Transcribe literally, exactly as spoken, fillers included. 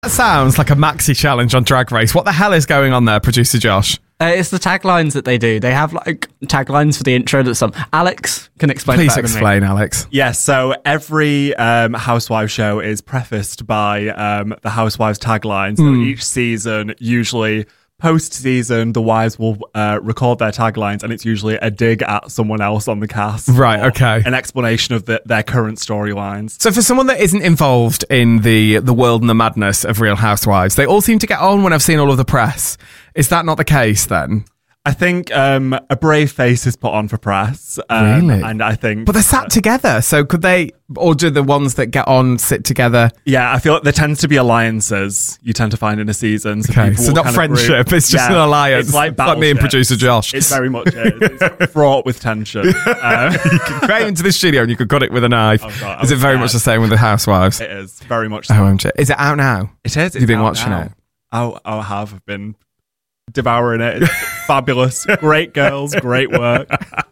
That sounds like a maxi challenge on Drag Race. What the hell is going on there, producer Josh? Uh, it's the taglines that they do. They have like taglines for the intro that some Alex can explain. Please better explain, than me. Alex. Yes, so every um, Housewives show is prefaced by um, the Housewives tagline. So Mm. each season, usually post-season, the wives will uh, record their taglines, and it's usually a dig at someone else on the cast. Right, or okay. An explanation of the, their current storylines. So for someone that isn't involved in the the world and the madness of Real Housewives, they all seem to get on when I've seen all of the press. Is that not the case then? I think um, a brave face is put on for press. Um, Really? And I think... But they're sat together, so could they, or do the ones that get on sit together? Yeah, I feel like there tends to be alliances you tend to find in a season. So, Okay, people so will not kind of friendship, group- it's just Yeah, an alliance. It's like, It's like me and battleships. producer Josh. It's very much it. It's fraught with tension. Um, You could came into the studio and you could cut it with a knife. Oh, God, I is it was very scared. much the same with the Housewives? it is very much so. Oh, M J. Is it out now? It is. It's You've been out watching now. it? Oh, oh, I have. I've been devouring it. It's fabulous. Great girls, great work.